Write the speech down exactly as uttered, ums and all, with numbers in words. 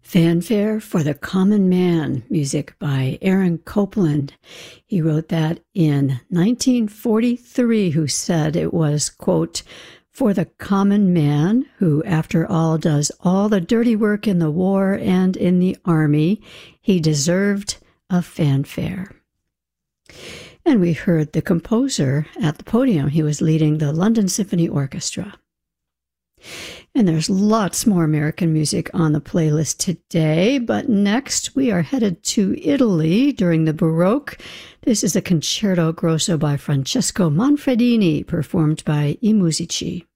Fanfare for the Common Man, music by Aaron Copland. He wrote that in nineteen forty-three, who said it was, quote, for the common man who, after all, does all the dirty work in the war and in the army, he deserved a fanfare. And we heard the composer at the podium. He was leading the London Symphony Orchestra. And there's lots more American music on the playlist today, but next we are headed to Italy during the Baroque. This is a Concerto Grosso by Francesco Manfredini, performed by I Musici.